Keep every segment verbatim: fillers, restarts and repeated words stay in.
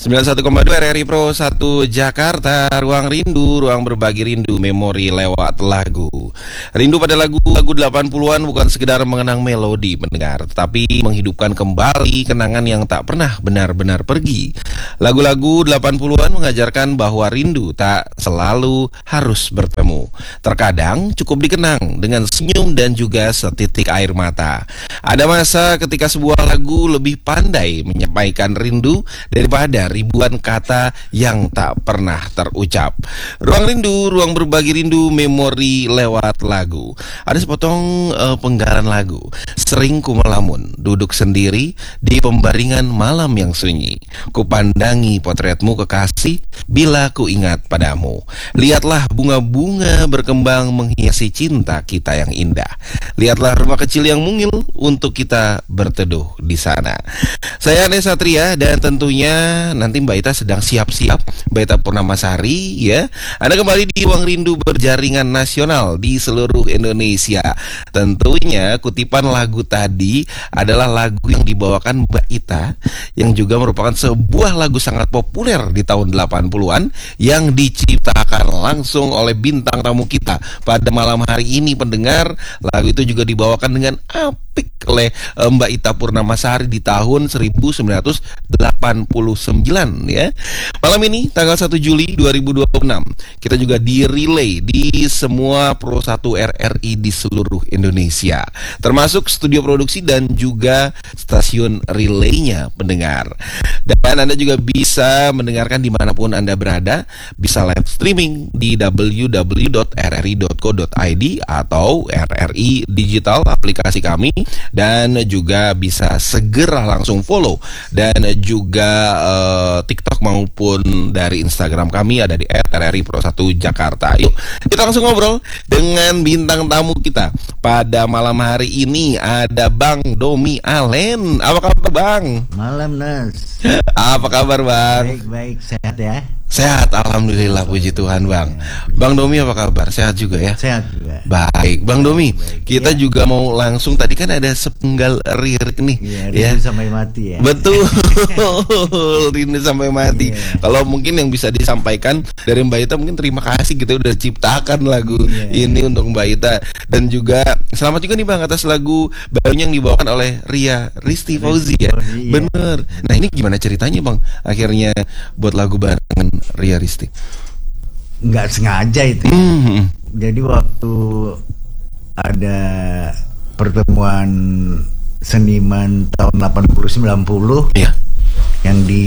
sembilan puluh satu koma dua R R I Pro satu Jakarta, ruang rindu, ruang berbagi rindu, memori lewat lagu. Rindu pada lagu-lagu delapan puluhan bukan sekedar mengenang melodi mendengar, tetapi menghidupkan kembali kenangan yang tak pernah benar-benar pergi. Lagu-lagu delapan puluhan mengajarkan bahwa rindu tak selalu harus bertemu. Terkadang cukup dikenang dengan senyum dan juga setitik air mata. Ada masa ketika sebuah lagu lebih pandai menyampaikan rindu daripada ribuan kata yang tak pernah terucap. Ruang rindu, ruang berbagi rindu, memori lewat lagu. Ada sepotong uh, penggalan lagu. Sering ku melamun, duduk sendiri di pembaringan malam yang sunyi. Kupandangi potretmu kekasih, bila ku ingat padamu. Lihatlah bunga-bunga berkembang menghiasi cinta kita yang indah. Lihatlah rumah kecil yang mungil untuk kita berteduh di sana. Saya Ane Satria dan tentunya nanti Mbak Ita sedang siap-siap, Mbak Ita Purnamasari ya. Anda kembali di Ruang Rindu berjaringan nasional di seluruh Indonesia. Tentunya kutipan lagu tadi adalah lagu yang dibawakan Mbak Ita, yang juga merupakan sebuah lagu sangat populer di tahun delapan puluhan yang diciptakan langsung oleh bintang tamu kita pada malam hari ini pendengar. Lagu itu juga dibawakan dengan apik oleh Mbak Ita Purnamasari di tahun seribu sembilan ratus delapan puluh sembilan ya. Malam ini tanggal satu Juli dua ribu dua puluh enam kita juga di relay di semua Pro satu R R I di seluruh Indonesia, termasuk studio produksi dan juga stasiun relaynya pendengar. Dan Anda juga bisa mendengarkan dimanapun Anda berada, bisa live streaming di w w w dot r r i dot co dot i d atau R R I Digital aplikasi kami, dan juga bisa segera langsung follow dan juga uh, TikTok maupun dari Instagram kami ada di et r r i pro satu Jakarta. Yuk kita langsung ngobrol dengan bintang tamu kita pada malam hari ini. Ada Bang Domi Alen. Apa kabar Bang? Malam Nas. Apa kabar Bang? Baik-baik, sehat ya? Sehat, alhamdulillah, puji Tuhan Bang. Bang Domi apa kabar? Sehat juga ya? Sehat juga. Baik, Bang Domi, baik, kita ya. juga mau langsung, tadi kan ada sepenggal lirik nih Iya, ya. rindu sampai mati ya. Betul, rindu sampai mati. Iya. Kalau mungkin yang bisa disampaikan dari Mbak Ita, mungkin terima kasih kita udah ciptakan lagu Iya. ini untuk Mbak Ita. Dan juga selamat juga nih Bang atas lagu barunya yang dibawakan oleh Ria Risti Fauzi ya. Fauzi, iya. Bener. Nah ini gimana ceritanya Bang akhirnya buat lagu barengan Ria Risti? Nggak sengaja itu. Hmm. Jadi waktu ada pertemuan seniman tahun delapan puluh sembilan puluh Iya. yang di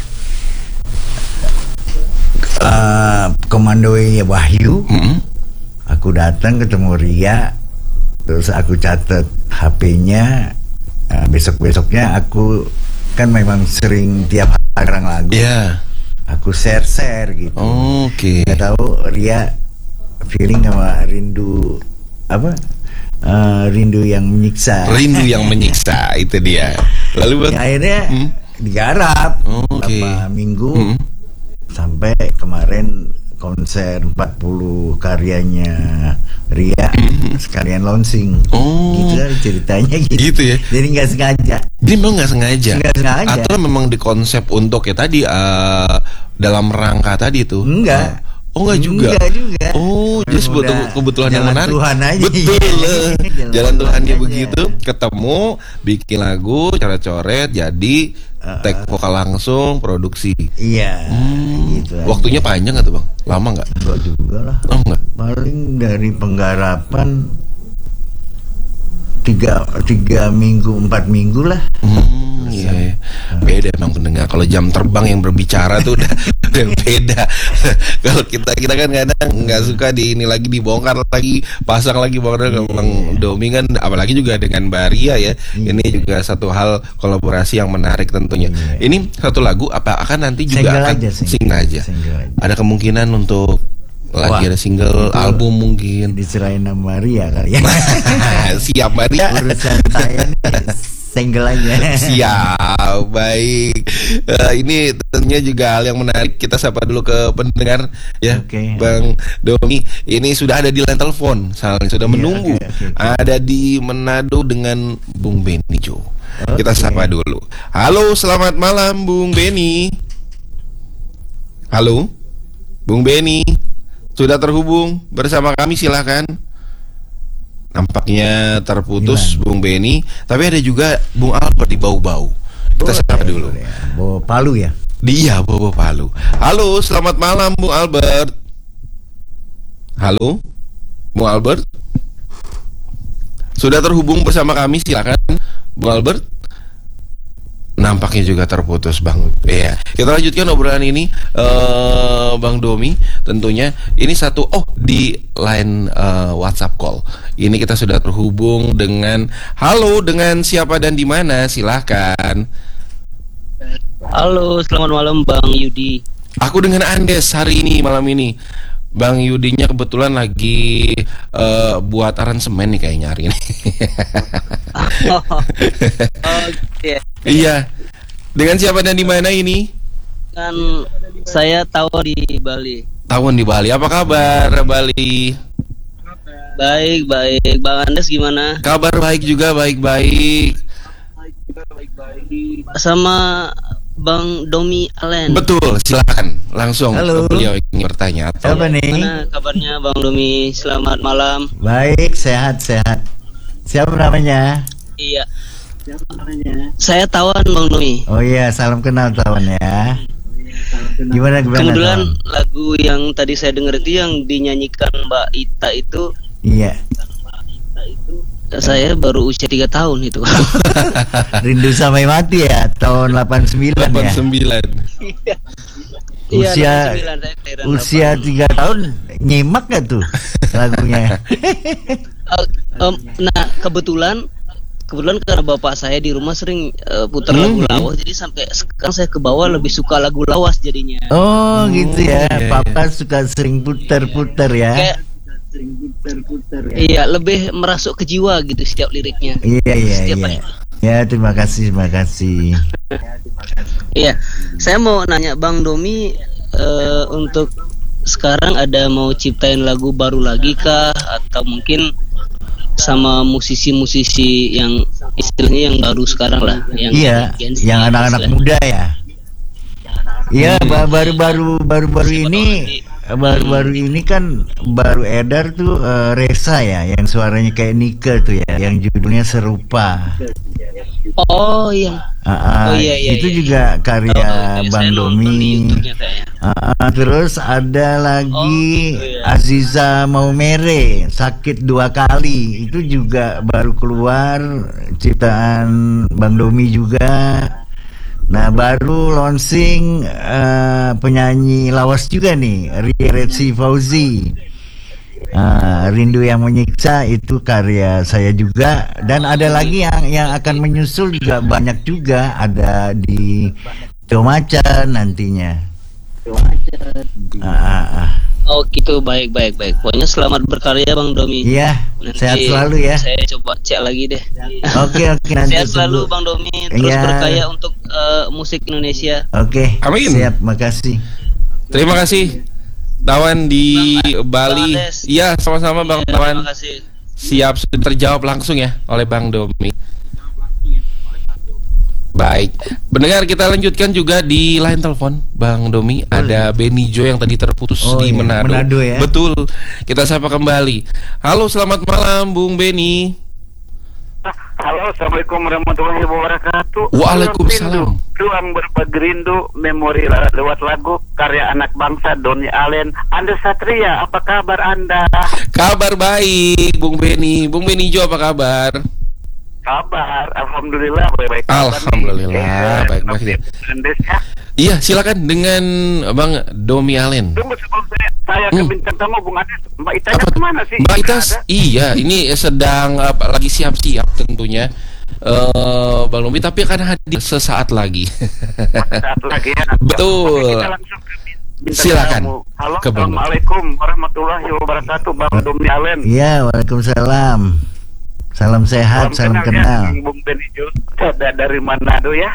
uh, komandoi Wahyu, Hmm. aku datang ketemu Ria, terus aku catat H P-nya. uh, besok-besoknya aku kan memang sering tiap hari orang lagu. Iya. Aku share-share gitu. Oke. Nggak tahu Ria feeling sama rindu apa? Uh, rindu yang menyiksa. Rindu yang menyiksa itu dia. Lalu Bang? Ya, akhirnya Hmm. digarap Oke. beberapa minggu Hmm. sampai kemarin konser empat puluh karyanya Ria sekalian launching. Oh. Gitu lah ceritanya gitu. Gitu ya. Jadi nggak sengaja. Dia memang nggak sengaja. Nggak sengaja. Atau memang dikonsep untuk ya tadi uh, dalam rangka tadi itu. Enggak. Oh enggak juga. Enggak juga. Oh, jadi sebuah Udah kebetulan yang jalan menarik. Tuhan aja. Betul. Jalan Jalan, jalan Tuhan Tuhannya aja. begitu, ketemu, bikin lagu, coret-coret, jadi Uh, take vokal langsung, produksi. Iya. Hmm, Gitu. aja. waktunya panjang nggak tuh Bang? Lama nggak? Enggak juga lah. Oh enggak. Paling dari penggarapan tiga tiga minggu empat minggu lah. Hmm, iya, iya. Beda emang pendengar. Kalau jam terbang yang berbicara tuh udah, udah beda. Kalau kita kita kan kadang nggak suka di ini lagi dibongkar lagi, pasang lagi bongkar. Kalau Bang Domi kan, apalagi juga dengan Mbak Ria ya. Ini juga satu hal kolaborasi yang menarik tentunya. Iya. Ini satu lagu apa akan nanti juga Single akan aja, single. single aja. Single aja. Ada kemungkinan untuk lagi Wah, ada single itu album mungkin. Diserahin sama Ria kali ya. Siap Mbak Ria. Urusan saya nih, single aja. Siap, baik. Eh, ini tentunya juga hal yang menarik. Kita sapa dulu ke pendengar ya, Oke. Bang Domi. Ini sudah ada di line telepon, saling sudah Iya, menunggu. oke, oke, oke. Ada di Manado dengan Bung Beni Jo. Oke. Kita sapa dulu. Halo, selamat malam Bung Beni. Halo, Bung Beni, sudah terhubung bersama kami, silakan. Nampaknya terputus Gimana? Bung Beni, tapi ada juga Bung Albert di Bau-Bau. Kita oh, sapa dulu. Bawa Palu ya? Dia bawa Palu. Halo, selamat malam Bung Albert. Halo, Bung Albert. Sudah terhubung bersama kami, silakan Bung Albert. Nampaknya juga terputus, Bang. Iya. Kita lanjutkan obrolan ini, uh, Bang Domi. Tentunya ini satu. Oh, di line uh, WhatsApp call. Ini kita sudah terhubung dengan. Halo, dengan siapa dan di mana? Silahkan. Halo, selamat malam Bang Yudi. Aku dengan Andes hari ini, malam ini. Bang Yudinya kebetulan lagi uh, buat aransemen nih kayaknya hari ini. Oh, okay. Iya. Dengan siapa dan di mana ini? Kan saya Tawon di Bali. Tawon di Bali. Apa kabar Bali? Baik, baik. Bang Andes gimana? Kabar baik juga, baik-baik. Sama Bang Domi Allen. Betul, silakan langsung. Halo. Beliau ingin bertanya atau Apa nih? Gimana kabarnya Bang Domi? Selamat malam. Baik, sehat-sehat. Siapa namanya? Iya. Siapa namanya? Saya Tawon Bang Domi. Oh iya, salam kenal Tawon ya. Gimana gimana? Kebetulan Tawon? lagu yang tadi saya dengar itu yang dinyanyikan Mbak Ita itu. Iya. Saya baru usia tiga tahun itu. Rindu sampai mati ya, tahun delapan puluh sembilan ya. delapan puluh sembilan. Iya, Usia delapan puluh sembilan, saya usia tiga tahun nyimak gak tuh lagunya? Uh, um, nah kebetulan kebetulan karena bapak saya di rumah sering uh, putar Hmm. lagu lawas, jadi sampai sekarang saya ke bawah lebih suka lagu lawas jadinya. Oh gitu ya, iya, Papa suka sering putar-putar ya. Kayak iya, lebih merasuk ke jiwa gitu setiap liriknya. Iya iya Setiap iya. hari. Ya terima kasih terima kasih. Iya, saya mau nanya Bang Domi, uh, untuk sekarang ada mau ciptain lagu baru lagi kah, atau mungkin sama musisi-musisi yang istilahnya yang baru sekarang lah, yang Iya, Gen Z, yang anak-anak istilahnya. muda ya. Iya, ba- baru-baru baru-baru Siapa ini tahu nanti- baru-baru ini kan baru edar tuh eh, Resa ya, yang suaranya kayak Nike tuh ya, yang judulnya Serupa. Oh iya. Ah, ah, Oh, iya, iya, itu iya. juga karya Oh, iya, Bang saya nonton di Domi. YouTube-nya kayaknya. Ah, ah, terus ada lagi Oh, iya. Aziza Maumere, Sakit Dua Kali. Itu juga baru keluar, ciptaan Bang Domi juga. Nah, baru launching eh, penyanyi lawas juga nih, Ria Retsi Fauzi. Ah, Rindu yang Menyiksa itu karya saya juga, dan ada lagi yang yang akan menyusul juga banyak juga, ada di Comacan nantinya. Ah, ah, ah. Oh gitu, baik baik baik. Pokoknya selamat berkarya Bang Domi. Iya, Nanti sehat selalu ya. Saya coba cek lagi deh. Oke oke nanti Sehat selalu tunggu. Bang Domi. Terus Iya. berkarya untuk uh, musik Indonesia. Oke, Amin. siap, makasih. Terima kasih Tawan di Bang- Bali. Bang Andes. Iya, sama-sama Bang Ya, Tawan. terima kasih. Siap, sudah terjawab langsung ya oleh Bang Domi. Baik, pendengar, kita lanjutkan juga di line telepon Bang Domi. Ada Beni Jo yang tadi terputus Oh, di iya, Manado. Manado ya. Betul, kita sapa kembali. Halo, selamat malam Bung Beni. Halo, assalamualaikum warahmatullahi wabarakatuh. Waalaikumsalam. Ruang berbagi rindu, memori lewat lagu karya anak bangsa Doni Allen. Anda Satria, apa kabar Anda? Kabar baik Bung Beni. Bung Beni Jo, apa kabar? Kabar, alhamdulillah baik-baik. Alhamdulillah, baik-baik. Andes ya. Iya, silakan dengan Bang Domi Allen. Tunggu sebelum saya, saya ke Hmm. bintang tamu Bung Andes. Mbak Itanya Apa tuh? kemana sih? Mbak Ita, Nggak ada. iya, ini sedang apa, lagi siap-siap tentunya eh Bang Domi, tapi akan hadir sesaat lagi. Saat lagi ya. Nanti. Betul. Oke, kita langsung ke bintang Silakan. tamu. Halo, Ke Bang Domi. assalamualaikum warahmatullahi wabarakatuh, Bang Domi Allen. Iya, waalaikumsalam. Salam sehat, salam kenal. Ya, Bung Beni Jo, ada dari Manado ya.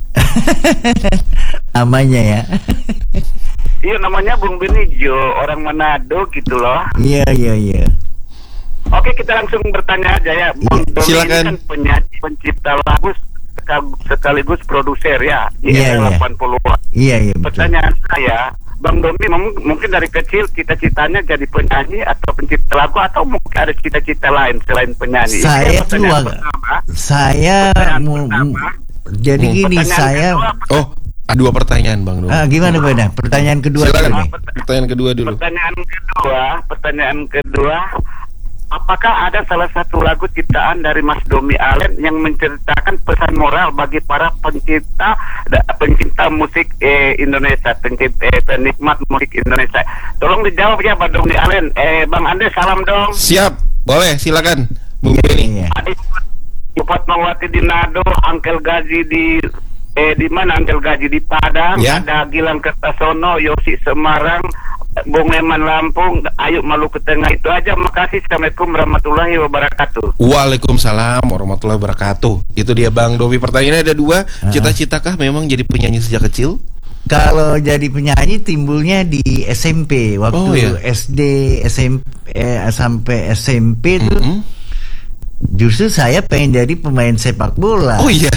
Namanya ya. Iya, namanya Bung Beni Jo, orang Manado gitu loh. Iya iya iya. Oke, kita langsung bertanya aja ya. Bang Domi silakan. ini kan penyanyi, pencipta lagu sekal- sekaligus produser ya di Iya, era iya. delapan puluhan. Iya iya betul. Pertanyaan saya, Bang Domi mem- mungkin dari kecil cita-citanya jadi penyanyi atau pencipta lagu atau mungkin ada cita-cita lain selain penyanyi? Saya tuh pertanyaan wag- pertama. saya Pertanyaan mu- pertama. mu- jadi Hmm. gini Pertanyaan saya kedua, Oh, ada dua pertanyaan Bang Domi. ah, gimana Beda? Pertanyaan kedua Silakan. dulu nih. Pertanyaan kedua dulu. Pertanyaan kedua, pertanyaan kedua, apakah ada salah satu lagu ciptaan dari Mas Domi Allen yang menceritakan pesan moral bagi para pencipta da- pencinta musik eh, Indonesia, pencipta eh, penikmat musik Indonesia? Tolong dijawab ya, Bang Domi Allen. Eh, Bang Ande, salam dong. Siap, boleh silakan Bung Benny. Iya. Adik Bupati Mawati di Nado, Angkel Gaji di eh di mana Angkel Gaji di Padang, Ya. ada Gilang Kertasono, Yosi Semarang, Bung Eman Lampung, Ayu Maluku Tengah. Itu aja. Makasih. Assalamualaikum warahmatullahi wabarakatuh. Waalaikumsalam warahmatullahi wabarakatuh. Itu dia Bang Domi. Pertanyaannya ada dua. Cita-citakah memang jadi penyanyi sejak kecil? Kalau jadi penyanyi timbulnya di S M P waktu Oh, iya. S D, S M P eh, sampai S M P tuh. Mm-mm. Justru saya pengen jadi pemain sepak bola. Oh iya.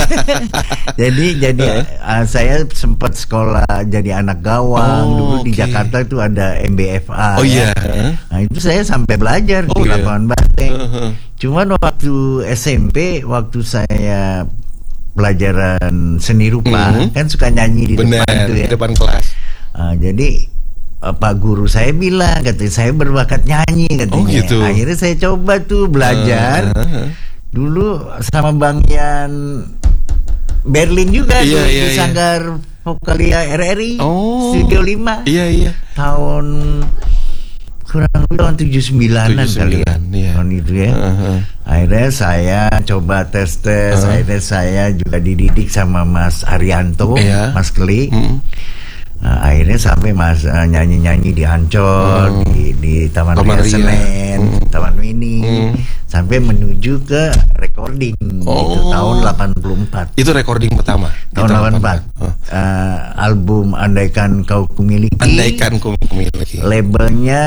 jadi jadi uh, saya sempat sekolah jadi anak gawang. Oh, Dulu di oke. Jakarta itu ada M B F A. Oh ya. iya. Nah itu saya sampai belajar Oh, di iya. lapangan banteng. Uh-huh. Cuman waktu S M P, waktu saya pelajaran seni rupa, Mhm. kan suka nyanyi di Benar, depan tuh ya. di depan kelas. Ah, jadi eh, Pak guru saya bilang, katanya saya berbakat nyanyi katanya. Oh, gitu. Akhirnya saya coba tuh belajar. Uh-huh. Dulu sama Bang Yan Berlin juga Iya, tuh, iya, di iya. Sanggar Vokalia R R I Oh. Studio lima Iya iya. tahun kurang lebih tahun tujuh puluh sembilanan tujuh puluh kali ya. sembilan, iya. Tahun itu ya. Uh-huh. Akhirnya saya coba tes-tes, Uh. akhirnya saya juga dididik sama Mas Arianto, Iya. Mas Keli. Mm. Nah, akhirnya sampai Mas uh, nyanyi-nyanyi di Ancol, Hmm. di, di Taman Taman Ria Ria. Senen, Hmm. Taman Mini, Hmm. sampai menuju ke recording itu Oh. tahun delapan puluh empat. Itu recording pertama. di Tahun delapan puluh empat. Oh. Uh, album Andaikan Kau Kumiliki. Andaikan ku memiliki. Labelnya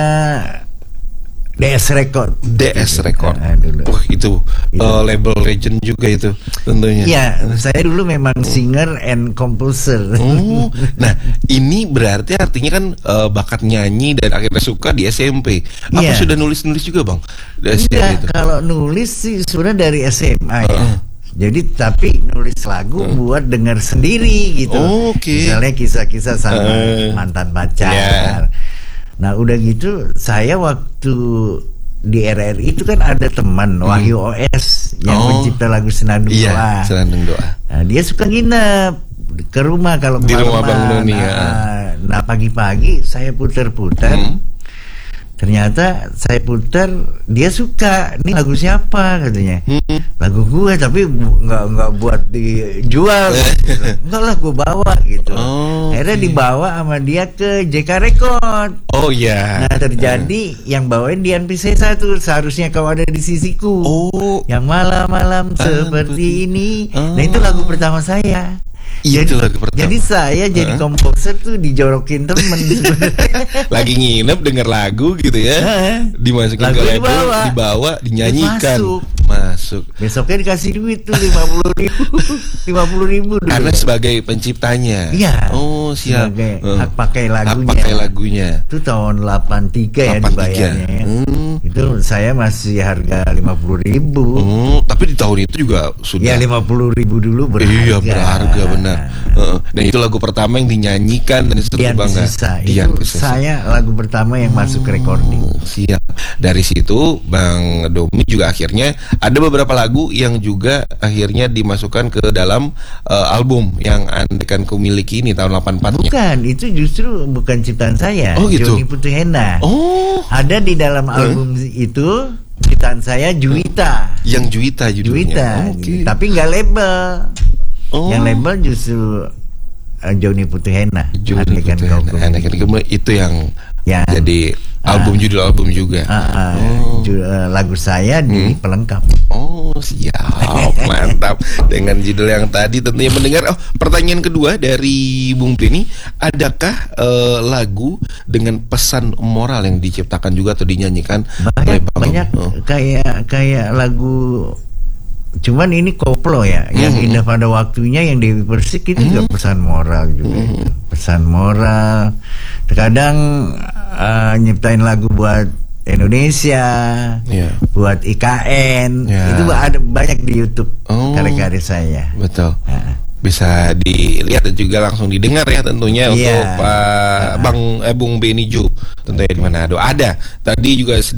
D S Record. D S Record. Ah, dulu. Wah itu, Itu. uh, label legend juga itu tentunya. Iya, saya dulu memang singer and composer. Oh, nah ini berarti artinya kan uh, bakat nyanyi dan akhirnya suka di S M P. Apa Iya. sudah nulis-nulis juga bang? Di S M P Enggak, itu? kalau nulis sih sebenarnya dari S M A ya. Uh-uh. Jadi tapi nulis lagu buat denger sendiri gitu. Oh, oke. Misalnya kisah-kisah sama Uh. mantan pacar. Yeah. Nah udah gitu saya waktu di R R I itu kan ada teman Wahyu O S yang Oh. pencipta lagu Senandung Iya, Doa. Senandung Doa. Nah, dia suka nginep ke rumah kalau Di kemalaman. rumah Bang Doni, nah, ya. nah pagi-pagi saya puter-puter. Hmm. Ternyata saya putar, dia suka. Ini lagu siapa katanya? Hmm. Lagu gue, tapi bu- nggak nggak buat dijual. Enggak lah, gue bawa gitu. Oh, Akhirnya oke. dibawa sama dia ke J K Record. Oh iya. Nah terjadi yang bawain Dian Piscesa tuh, seharusnya kau ada di sisiku. Oh. Yang malam-malam Ah, seperti ini. Oh. Nah itu lagu pertama saya. Iya, jadi, itu lagu pertama. jadi saya jadi Hah? komposer tuh dijorokin temen sebenarnya. Lagi nginep denger lagu gitu ya, Heeh. dimasukin Lagu ke label, dibawa. dibawa, dinyanyikan, Masuk. masuk. Besoknya dikasih duit tuh lima puluh ribu, lima puluh ribu dulu. Karena sebagai penciptanya. Iya. Oh siap. Sebagai Eh. hak pakai lagunya. Hak pakai lagunya. Itu tahun delapan puluh tiga ya delapan puluh tiga. dibayarnya. ya. Hmm. Itu saya masih harga lima puluh ribu. Oh, tapi di tahun itu juga sudah. Ya lima puluh ribu dulu berharga. Iya berharga benar. Heeh. Dan itu lagu pertama yang dinyanyikan dan itu Dian bangga. Piscesa. Dian Itu Piscesa. saya lagu pertama yang masuk ke recording. Oh, siap. Dari situ Bang Domi juga akhirnya ada beberapa lagu yang juga akhirnya dimasukkan ke dalam uh, album yang Andaikan Ku Miliki ini tahun delapan puluh empat-nya. Bukan, itu justru bukan ciptaan saya. Oh, gitu. Joni Putuhena. Oh, Ada di dalam album itu ciptaan saya Juwita. yang Juwita judulnya. Juwita. Oh, oke. Tapi nggak label. Oh. Yang label justru uh, Joni Putuhena. Judul Andaikan itu, Kau Ku Andaikan Miliki. Ku- itu yang Ya. jadi album judul album juga. Ah, ah, Oh. ju- uh, lagu saya di Hmm. pelengkap. Oh siap, mantap. Dengan judul yang tadi tentunya mendengar. Oh, pertanyaan kedua dari Bung Penny, adakah eh, lagu dengan pesan moral yang diciptakan juga atau dinyanyikan oleh Banyak Bang banyak Domi? Oh. kayak kayak lagu, cuman ini koplo ya, yang Mhm. Indah Pada Waktunya yang Dewi Persik itu juga pesan moral juga. itu. pesan moral. Terkadang uh, nyiptain lagu buat Indonesia, yeah. buat I K N, yeah. itu ada banyak di YouTube oh, karya-karya saya. Betul. Nah. Bisa dilihat dan juga langsung didengar ya tentunya yeah. untuk uh, Bang eh, Bung Beni Jo tentunya di Manado. Ada tadi juga